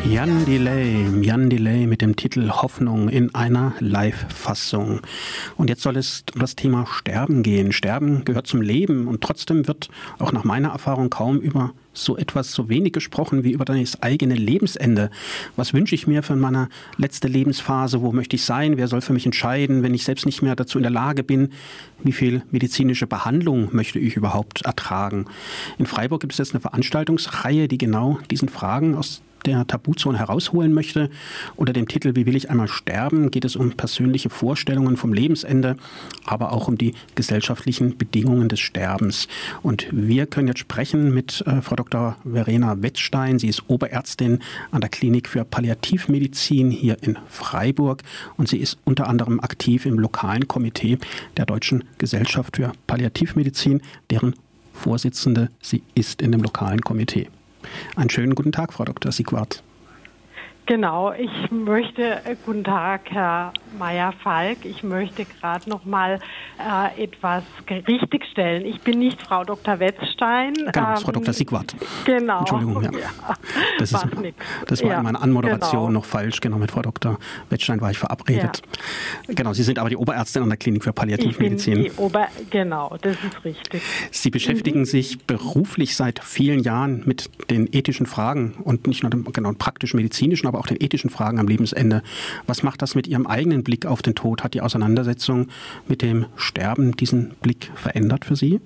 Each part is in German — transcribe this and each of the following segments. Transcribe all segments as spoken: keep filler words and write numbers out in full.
Jan Delay, Jan Delay mit dem Titel Hoffnung in einer Live-Fassung. Und jetzt soll es um das Thema Sterben gehen. Sterben gehört zum Leben und trotzdem wird auch nach meiner Erfahrung kaum über so etwas, so wenig gesprochen wie über das eigene Lebensende. Was wünsche ich mir für meine letzte Lebensphase? Wo möchte ich sein? Wer soll für mich entscheiden, wenn ich selbst nicht mehr dazu in der Lage bin? Wie viel medizinische Behandlung möchte ich überhaupt ertragen? In Freiburg gibt es jetzt eine Veranstaltungsreihe, die genau diesen Fragen aus der Tabuzone herausholen möchte. Unter dem Titel Wie will ich einmal sterben? Geht es um persönliche Vorstellungen vom Lebensende, aber auch um die gesellschaftlichen Bedingungen des Sterbens. Und wir können jetzt sprechen mit äh, Frau Doktor Verena Wetzstein. Sie ist Oberärztin an der Klinik für Palliativmedizin hier in Freiburg und sie ist unter anderem aktiv im lokalen Komitee der Deutschen Gesellschaft für Palliativmedizin, deren Vorsitzende sie ist in dem lokalen Komitee. Einen schönen guten Tag, Frau Doktor Siegwart. Genau, ich möchte, äh, guten Tag, Herr Meyer-Falk, ich möchte gerade noch mal äh, etwas richtigstellen. Ich bin nicht Frau Doktor Wetzstein. Genau, ähm, Frau Doktor Siegwart. Genau. Entschuldigung, ja. Ja, das, ist, das war ja in meiner Anmoderation genau. noch falsch. Genau, mit Frau Doktor Wetzstein war ich verabredet. Ja. Genau, Sie sind aber die Oberärztin an der Klinik für Palliativmedizin. Ich bin die Ober- genau, das ist richtig. Sie beschäftigen mhm. sich beruflich seit vielen Jahren mit den ethischen Fragen und nicht nur den genau, praktisch-medizinischen, aber auch den ethischen Fragen am Lebensende. Was macht das mit Ihrem eigenen Blick auf den Tod? Hat die Auseinandersetzung mit dem Sterben diesen Blick verändert für Sie?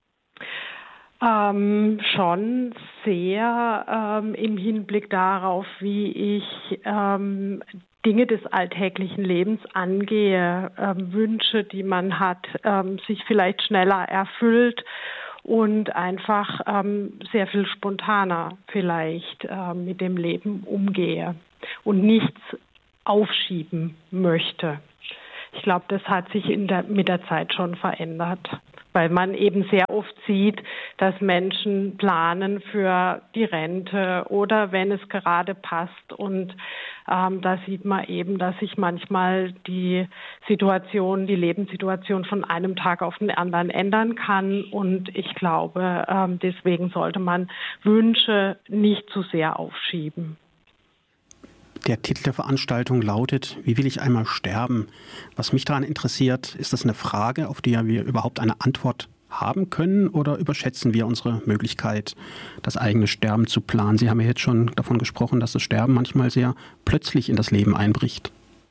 Ähm, schon sehr ähm, im Hinblick darauf, wie ich ähm, Dinge des alltäglichen Lebens angehe, ähm, Wünsche, die man hat, ähm, sich vielleicht schneller erfüllt und einfach ähm, sehr viel spontaner vielleicht äh, mit dem Leben umgehe und nichts aufschieben möchte. Ich glaube, das hat sich in der, mit der Zeit schon verändert, weil man eben sehr oft sieht, dass Menschen planen für die Rente oder wenn es gerade passt. Und ähm, da sieht man eben, dass sich manchmal die Situation, die Lebenssituation von einem Tag auf den anderen ändern kann. Und ich glaube, ähm, deswegen sollte man Wünsche nicht zu sehr aufschieben. Der Titel der Veranstaltung lautet, wie will ich einmal sterben? Was mich daran interessiert, ist das eine Frage, auf die wir überhaupt eine Antwort haben können oder überschätzen wir unsere Möglichkeit, das eigene Sterben zu planen? Sie haben ja jetzt schon davon gesprochen, dass das Sterben manchmal sehr plötzlich in das Leben einbricht.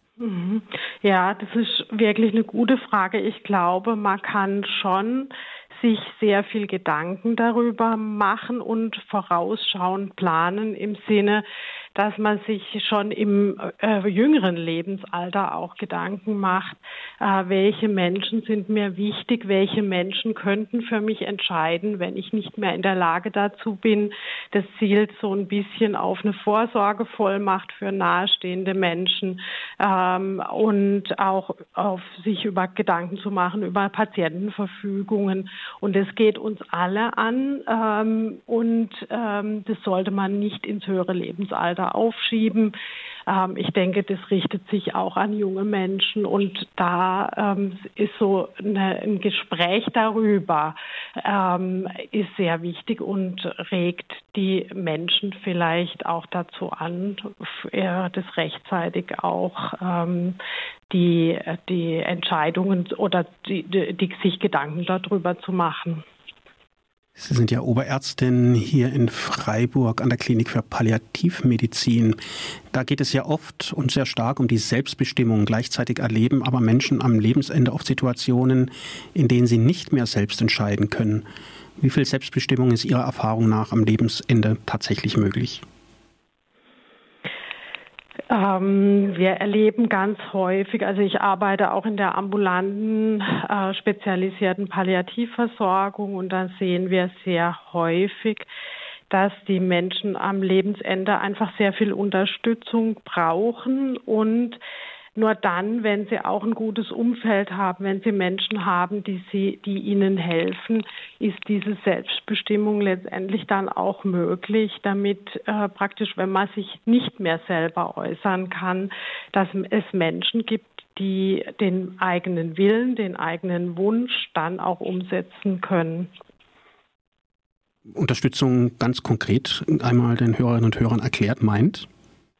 Ja, das ist wirklich eine gute Frage. Ich glaube, man kann schon sich sehr viel Gedanken darüber machen und vorausschauend planen im Sinne, dass man sich schon im äh, jüngeren Lebensalter auch Gedanken macht, äh, welche Menschen sind mir wichtig, welche Menschen könnten für mich entscheiden, wenn ich nicht mehr in der Lage dazu bin. Das zielt so ein bisschen auf eine Vorsorgevollmacht für nahestehende Menschen ähm, und auch auf sich über Gedanken zu machen über Patientenverfügungen. Und das geht uns alle an ähm, und ähm, das sollte man nicht ins höhere Lebensalter aufschieben. Ähm, ich denke, das richtet sich auch an junge Menschen und da ähm, ist so eine, ein Gespräch darüber ähm, ist sehr wichtig und regt die Menschen vielleicht auch dazu an, äh, das rechtzeitig auch ähm, die, die Entscheidungen oder die, die, die sich Gedanken darüber zu machen. Sie sind ja Oberärztin hier in Freiburg an der Klinik für Palliativmedizin. Da geht es ja oft und sehr stark um die Selbstbestimmung. Gleichzeitig erleben aber Menschen am Lebensende oft Situationen, in denen sie nicht mehr selbst entscheiden können. Wie viel Selbstbestimmung ist Ihrer Erfahrung nach am Lebensende tatsächlich möglich? Ähm, wir erleben ganz häufig, also ich arbeite auch in der ambulanten, äh, spezialisierten Palliativversorgung und da sehen wir sehr häufig, dass die Menschen am Lebensende einfach sehr viel Unterstützung brauchen und nur dann, wenn sie auch ein gutes Umfeld haben, wenn sie Menschen haben, die sie, die ihnen helfen, ist diese Selbstbestimmung letztendlich dann auch möglich, damit äh, praktisch, wenn man sich nicht mehr selber äußern kann, dass es Menschen gibt, die den eigenen Willen, den eigenen Wunsch dann auch umsetzen können. Unterstützung ganz konkret einmal den Hörerinnen und Hörern erklärt meint?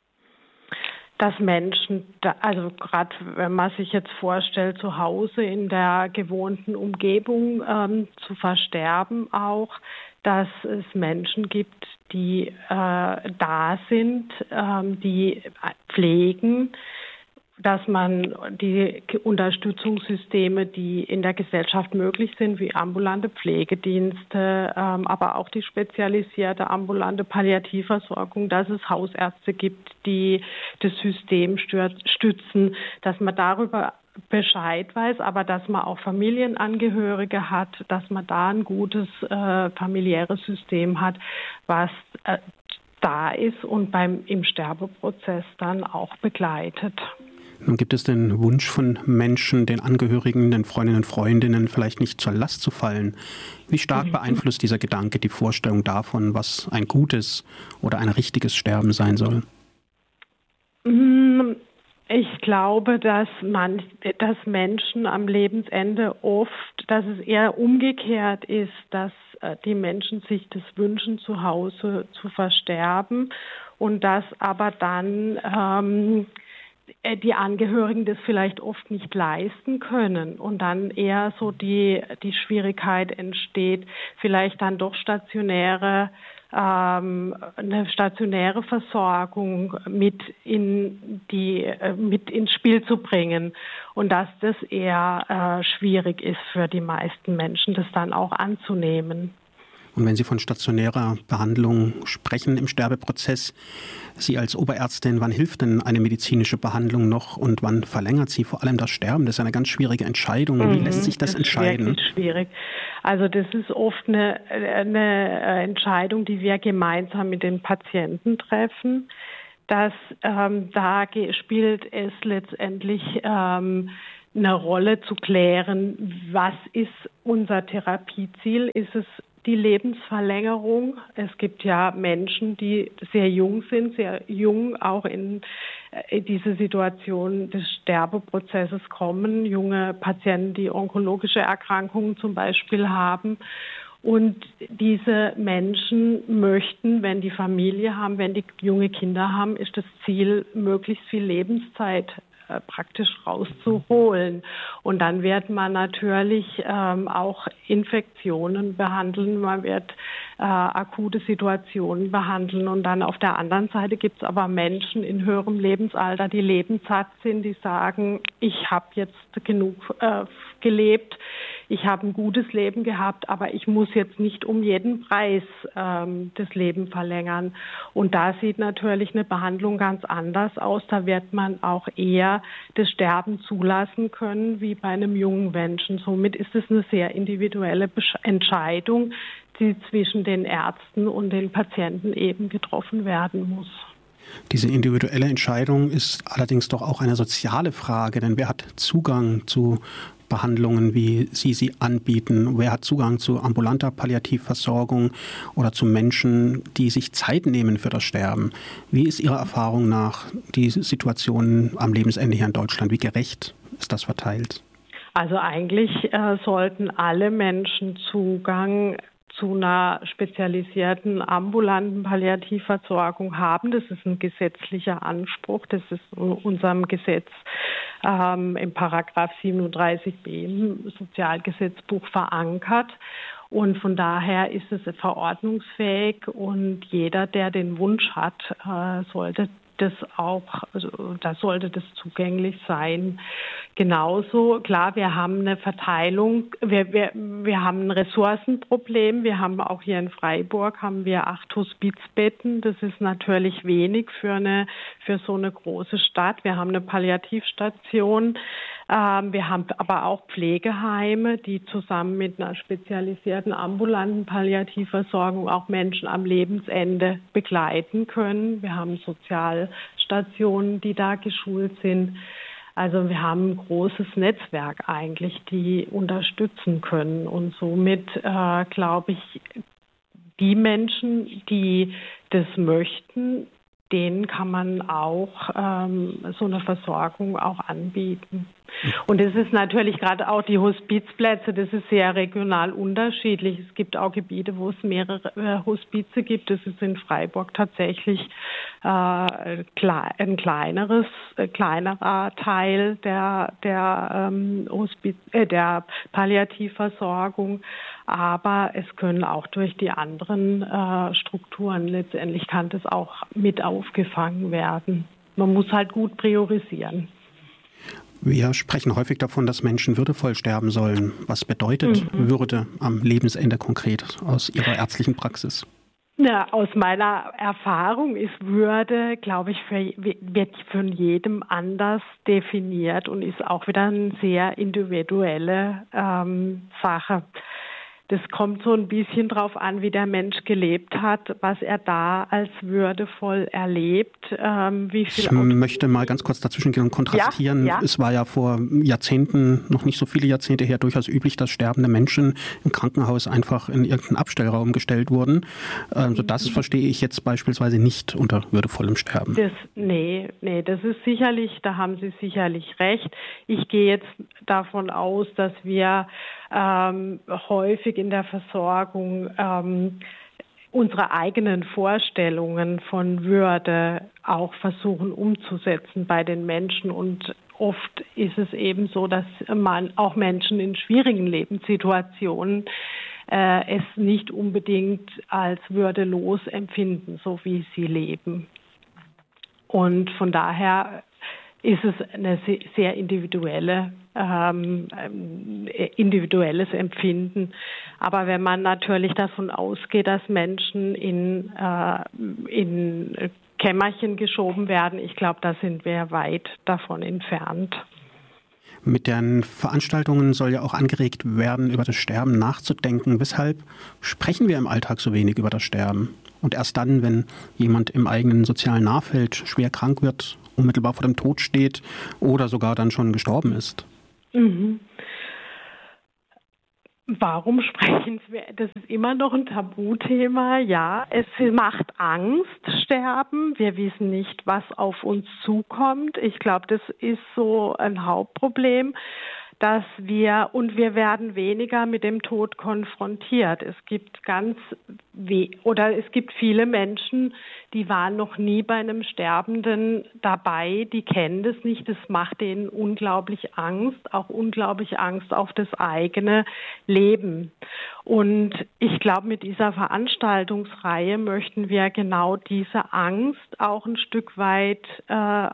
dass Menschen, da, also gerade wenn man sich jetzt vorstellt, zu Hause in der gewohnten Umgebung ähm, zu versterben auch, dass es Menschen gibt, die äh, da sind, ähm, die pflegen, dass man die Unterstützungssysteme, die in der Gesellschaft möglich sind, wie ambulante Pflegedienste, ähm, aber auch die spezialisierte ambulante Palliativversorgung, dass es Hausärzte gibt, die das System stützen, dass man darüber Bescheid weiß, aber dass man auch Familienangehörige hat, dass man da ein gutes äh, familiäres System hat, was äh, da ist und beim im Sterbeprozess dann auch begleitet. Nun gibt es den Wunsch von Menschen, den Angehörigen, den Freundinnen und Freundinnen vielleicht nicht zur Last zu fallen. Wie stark beeinflusst dieser Gedanke die Vorstellung davon, was ein gutes oder ein richtiges Sterben sein soll? Ich glaube, dass man, dass Menschen am Lebensende oft, dass es eher umgekehrt ist, dass die Menschen sich das wünschen, zu Hause zu versterben und dass aber dann ähm, die Angehörigen das vielleicht oft nicht leisten können und dann eher so die, die Schwierigkeit entsteht, vielleicht dann doch stationäre, ähm, eine stationäre Versorgung mit in die, äh, mit ins Spiel zu bringen und dass das eher äh, schwierig ist für die meisten Menschen, das dann auch anzunehmen. Und wenn Sie von stationärer Behandlung sprechen im Sterbeprozess, Sie als Oberärztin, wann hilft denn eine medizinische Behandlung noch und wann verlängert sie vor allem das Sterben? Das ist eine ganz schwierige Entscheidung. Wie mhm, lässt sich das, das entscheiden? Das ist wirklich schwierig. Also das ist oft eine, eine Entscheidung, die wir gemeinsam mit den Patienten treffen. Dass, ähm, da spielt es letztendlich ähm, eine Rolle zu klären, was ist unser Therapieziel? Ist es die Lebensverlängerung? Es gibt ja Menschen, die sehr jung sind, sehr jung auch in, in diese Situation des Sterbeprozesses kommen. Junge Patienten, die onkologische Erkrankungen zum Beispiel haben. Und diese Menschen möchten, wenn die Familie haben, wenn die junge Kinder haben, ist das Ziel, möglichst viel Lebenszeit äh, praktisch rauszuholen. Und dann wird man natürlich ähm, auch Infektionen behandeln, man wird äh, akute Situationen behandeln. Und dann auf der anderen Seite gibt es aber Menschen in höherem Lebensalter, die lebenssatt sind, die sagen, ich habe jetzt genug äh, gelebt, ich habe ein gutes Leben gehabt, aber ich muss jetzt nicht um jeden Preis ähm, das Leben verlängern. Und da sieht natürlich eine Behandlung ganz anders aus. Da wird man auch eher das Sterben zulassen können wie bei einem jungen Menschen. Somit ist es eine sehr individuelle Entscheidung, die zwischen den Ärzten und den Patienten eben getroffen werden muss. Diese individuelle Entscheidung ist allerdings doch auch eine soziale Frage, denn wer hat Zugang zu Behandlungen, wie Sie sie anbieten? Wer hat Zugang zu ambulanter Palliativversorgung oder zu Menschen, die sich Zeit nehmen für das Sterben? Wie ist Ihrer Erfahrung nach die Situation am Lebensende hier in Deutschland? Wie gerecht ist das verteilt? Also eigentlich äh, sollten alle Menschen Zugang zu einer spezialisierten ambulanten Palliativversorgung haben. Das ist ein gesetzlicher Anspruch. Das ist in unserem Gesetz ähm, im Paragraph siebenunddreißig b im Sozialgesetzbuch verankert. Und von daher ist es verordnungsfähig und jeder, der den Wunsch hat, äh, sollte das auch, also da sollte das zugänglich sein. Genauso, klar, wir haben eine Verteilung, wir, wir, wir haben ein Ressourcenproblem. Wir haben auch hier in Freiburg haben wir acht Hospizbetten. Das ist natürlich wenig für eine, für so eine große Stadt. Wir haben eine Palliativstation. Ähm, wir haben aber auch Pflegeheime, die zusammen mit einer spezialisierten ambulanten Palliativversorgung auch Menschen am Lebensende begleiten können. Wir haben Sozialstationen, die da geschult sind. Also wir haben ein großes Netzwerk eigentlich, die unterstützen können. Und somit äh, glaube ich, die Menschen, die das möchten, denen kann man auch ähm, so eine Versorgung auch anbieten. Und es ist natürlich gerade auch die Hospizplätze, das ist sehr regional unterschiedlich. Es gibt auch Gebiete, wo es mehrere äh, Hospize gibt. Das ist in Freiburg tatsächlich äh, ein kleineres, äh, kleinerer Teil der, der, ähm, Hospiz, äh, der Palliativversorgung. Aber es können auch durch die anderen äh, Strukturen, letztendlich kann das auch mit aufgefangen werden. Man muss halt gut priorisieren. Wir sprechen häufig davon, dass Menschen würdevoll sterben sollen. Was bedeutet mhm. Würde am Lebensende konkret aus Ihrer ärztlichen Praxis? Ja, aus meiner Erfahrung ist Würde, glaube ich, für, wird von jedem anders definiert und ist auch wieder eine sehr individuelle ähm, Sache. Das kommt so ein bisschen drauf an, wie der Mensch gelebt hat, was er da als würdevoll erlebt. Ähm, wie viel ich möchte mal ganz kurz dazwischen gehen und kontrastieren. Ja, ja. Es war ja vor Jahrzehnten, noch nicht so viele Jahrzehnte her, durchaus üblich, dass sterbende Menschen im Krankenhaus einfach in irgendeinen Abstellraum gestellt wurden. Also das verstehe ich jetzt beispielsweise nicht unter würdevollem Sterben. Das, nee, nee, das ist sicherlich, da haben Sie sicherlich recht. Ich gehe jetzt davon aus, dass wir ähm, häufig in der Versorgung ähm, unsere eigenen Vorstellungen von Würde auch versuchen umzusetzen bei den Menschen. Und oft ist es eben so, dass man auch Menschen in schwierigen Lebenssituationen äh, es nicht unbedingt als würdelos empfinden, so wie sie leben. Und von daher ist es eine sehr individuelle, ähm, individuelles Empfinden. Aber wenn man natürlich davon ausgeht, dass Menschen in, äh, in Kämmerchen geschoben werden, ich glaube, da sind wir weit davon entfernt. Mit den Veranstaltungen soll ja auch angeregt werden, über das Sterben nachzudenken. Weshalb sprechen wir im Alltag so wenig über das Sterben? Und erst dann, wenn jemand im eigenen sozialen Nahfeld schwer krank wird, unmittelbar vor dem Tod steht oder sogar dann schon gestorben ist. Mhm. Warum sprechen wir? Das ist immer noch ein Tabuthema. Ja, es macht Angst, Sterben. Wir wissen nicht, was auf uns zukommt. Ich glaube, das ist so ein Hauptproblem, dass wir, und wir werden weniger mit dem Tod konfrontiert. Es gibt ganz, we- oder es gibt viele Menschen, die waren noch nie bei einem Sterbenden dabei, die kennen das nicht. Das macht denen unglaublich Angst, auch unglaublich Angst auf das eigene Leben. Und ich glaube, mit dieser Veranstaltungsreihe möchten wir genau diese Angst auch ein Stück weit äh,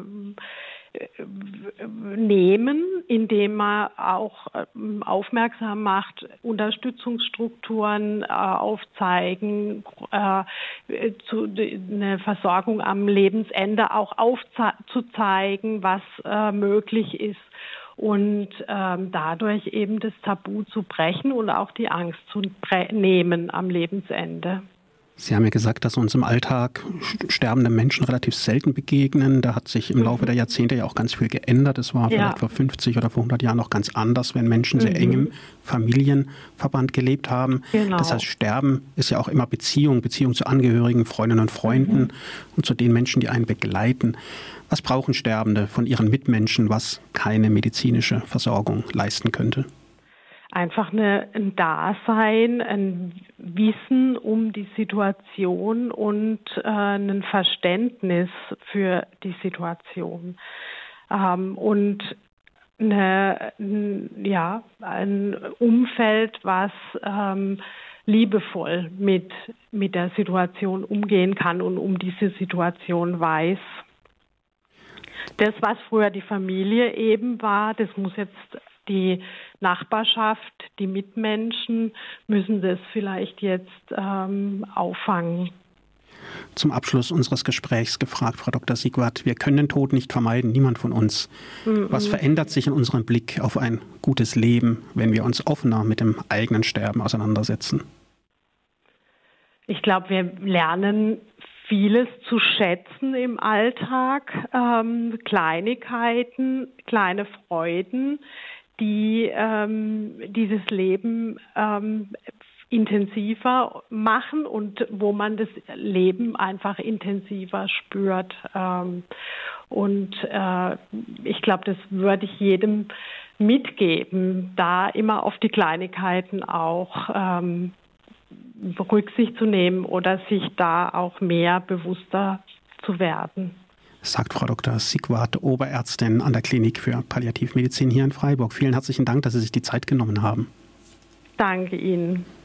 nehmen, indem man auch aufmerksam macht, Unterstützungsstrukturen äh, aufzeigen, äh, zu, eine Versorgung am Lebensende auch aufzuzeigen, was äh, möglich ist und ähm, dadurch eben das Tabu zu brechen und auch die Angst zu nehmen am Lebensende. Sie haben ja gesagt, dass uns im Alltag sterbende Menschen relativ selten begegnen. Da hat sich im Laufe der Jahrzehnte ja auch ganz viel geändert. Es war ja. vielleicht vor fünfzig oder vor hundert Jahren noch ganz anders, wenn Menschen sehr mhm. eng im Familienverband gelebt haben. Genau. Das heißt, Sterben ist ja auch immer Beziehung, Beziehung zu Angehörigen, Freundinnen und Freunden mhm. und zu den Menschen, die einen begleiten. Was brauchen Sterbende von ihren Mitmenschen, was keine medizinische Versorgung leisten könnte? Einfach eine, ein Dasein, ein Wissen um die Situation und äh, ein Verständnis für die Situation. Ähm, und eine, ja, ein Umfeld, was ähm, liebevoll mit, mit der Situation umgehen kann und um diese Situation weiß. Das, was früher die Familie eben war, das muss jetzt die Nachbarschaft, die Mitmenschen müssen das vielleicht jetzt ähm, auffangen. Zum Abschluss unseres Gesprächs gefragt, Frau Doktor Siegwart, wir können den Tod nicht vermeiden, niemand von uns. Mhm. Was verändert sich in unserem Blick auf ein gutes Leben, wenn wir uns offener mit dem eigenen Sterben auseinandersetzen? Ich glaube, wir lernen vieles zu schätzen im Alltag, ähm, Kleinigkeiten, kleine Freuden, die ähm, dieses Leben ähm, intensiver machen und wo man das Leben einfach intensiver spürt. Ähm, und äh, ich glaube, das würde ich jedem mitgeben, da immer auf die Kleinigkeiten auch ähm, Rücksicht zu nehmen oder sich da auch mehr bewusster zu werden. Sagt Frau Doktor Siegwart, Oberärztin an der Klinik für Palliativmedizin hier in Freiburg. Vielen herzlichen Dank, dass Sie sich die Zeit genommen haben. Danke Ihnen.